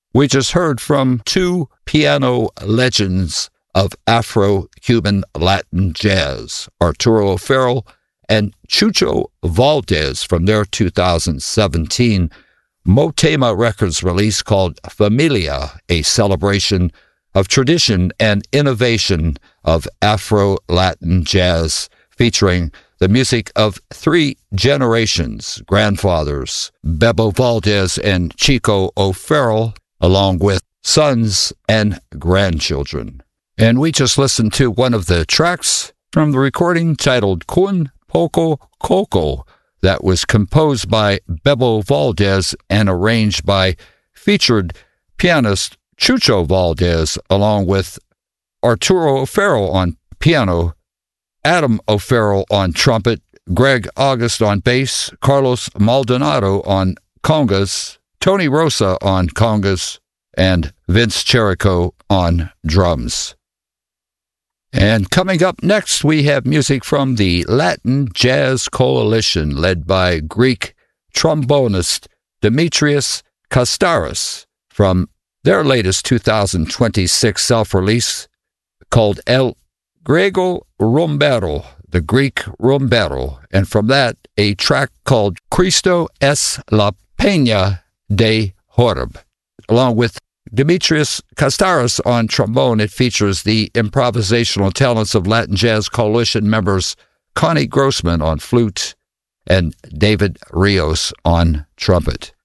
We just heard from two piano legends of Afro-Cuban Latin jazz, Arturo O'Farrill and Chucho Valdés, from their 2017 Motema Records release called Familia, a celebration of tradition and innovation of Afro-Latin jazz, featuring the music of three generations, grandfathers, Bebo Valdés and Chico O'Farrill, along with sons and grandchildren. And we just listened to one of the tracks from the recording titled Kun Poco Coco, that was composed by Bebo Valdés and arranged by featured pianist Chucho Valdés, along with Arturo O'Farrill on piano, Adam O'Farrill on trumpet, Greg August on bass, Carlos Maldonado on congas, Tony Rosa on congas, and Vince Cherico on drums. And coming up next, we have music from the Latin Jazz Coalition, led by Greek trombonist Demetrios Kastaris, from their latest 2026 self-release called El Griego Rumbero, the Greek Rumbero, and from that, a track called Cristo es la Peña de Horeb. Along with Demetrios Kastaris on trombone, it features the improvisational talents of Latin Jazz Coalition members Connie Grossman on flute and David Rios on trumpet.